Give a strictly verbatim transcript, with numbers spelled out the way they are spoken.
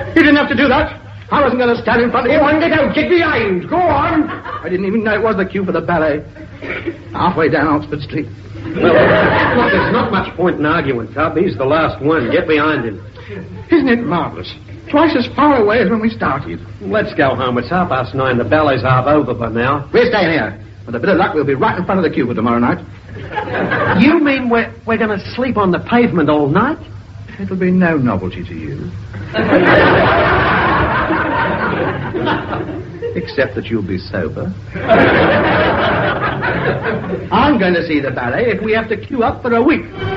You didn't have to do that. I wasn't going to stand in front of you. Go on, get out, get behind. Go on. I didn't even know it was the queue for the ballet. Halfway down Oxford Street. Well, look, there's not much point in arguing, Tub. He's the last one. Get behind him. Isn't it marvellous? Twice as far away as when we started. Let's go home. It's half past nine. The ballet's half over by now. We're staying here. With a bit of luck, we'll be right in front of the queue for tomorrow night. You mean we're, we're going to sleep on the pavement all night? It'll be no novelty to you. Except that you'll be sober. I'm going to see the ballet if we have to queue up for a week.